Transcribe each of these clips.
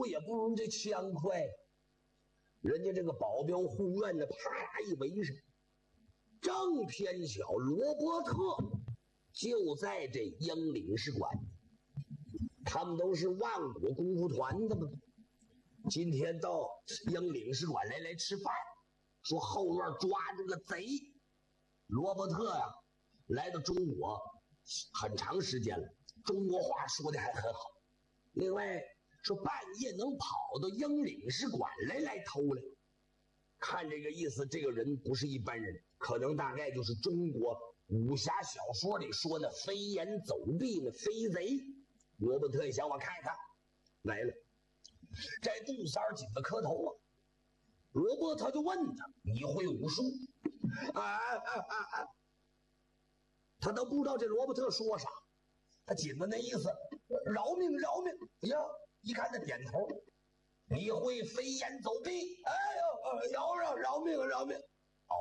不也不如这枪快。人家这个保镖护院的，啪啦一围上，正偏巧罗伯特就在这英领事馆，他们都是万国功夫团的嘛。今天到英领事馆来吃饭，说后院抓着个贼。罗伯特呀，来到中国很长时间了，中国话说的还很好。另外说半夜能跑到英领事馆来偷来，看这个意思，这个人不是一般人，可能大概就是中国武侠小说里说的飞檐走壁的飞贼。罗伯特一想，我看看来了，这杜三紧着磕头啊。罗伯特就问他：“你会武术？”他都不知道这罗伯特说啥，他紧着那意思，饶命饶命呀！一看他点头，你会飞檐走壁？哎呦，饶命饶命！哦，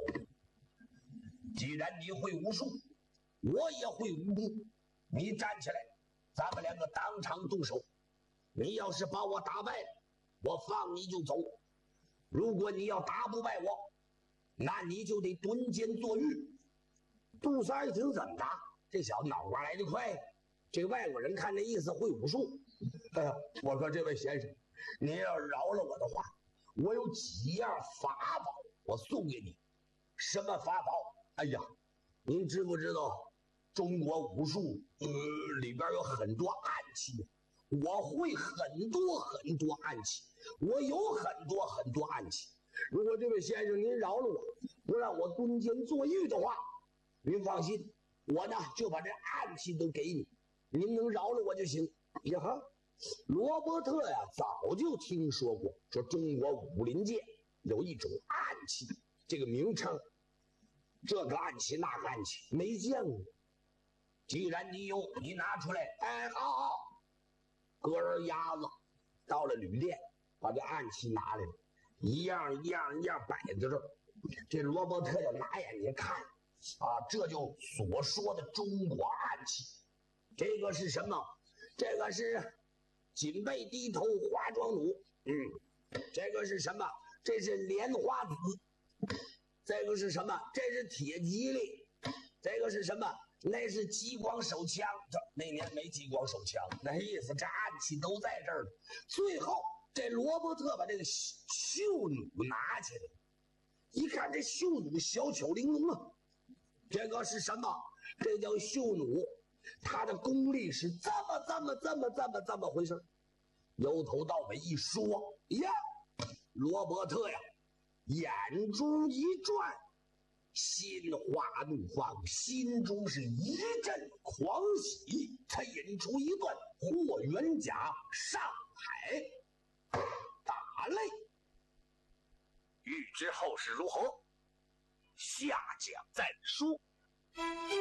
既然你会武术，我也会武功，你站起来，咱们两个当场动手。你要是把我打败了，我放你就走；如果你要打不败我，那你就得蹲监坐狱。杜三一听，怎么的？这小子脑瓜来得快。这外国人看这意思会武术。哎呀，我说这位先生，您要饶了我的话，我有几样法宝，我送给你。什么法宝？哎呀，您知不知道中国武术里边有很多暗器？我会很多很多暗器，我有很多很多暗器。如果这位先生您饶了我，不让我蹲监坐狱的话，您放心，我呢就把这暗器都给你，您能饶了我就行。呀哈，罗伯特呀早就听说过，说中国武林界有一种暗器，这个名称，这个暗器那个暗器没见过。既然你有，你拿出来。哎，好。哥儿鸭子到了旅店，把这暗器拿来了，一样摆在这儿。这罗伯特就拿眼睛看啊，这就所说的中国暗器。这个是什么？这个是锦背低头花妆弩。这个是什么？这是莲花子。这个是什么？这是铁蒺藜。这个是什么？那是激光手枪。那年没激光手枪，那意思这暗器都在这儿了。最后这罗伯特把这个绣弩拿起来，一看这绣弩小巧玲珑啊。这个是什么？这叫绣弩，它的功力是这么回事。由头到尾一说呀，罗伯特呀眼珠一转，心花怒放，心中是一阵狂喜。他引出一段霍元甲上海打擂。 欲知后事如何，下讲再说。